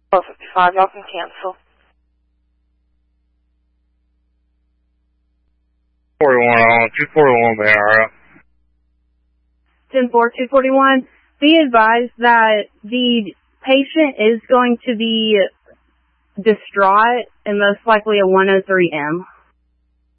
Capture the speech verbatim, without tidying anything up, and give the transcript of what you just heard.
twelve fifty-five, y'all can cancel. forty-one on two forty-one B R F. ten four, two forty-one. Be advised that the patient is going to be distraught and most likely a one oh three M.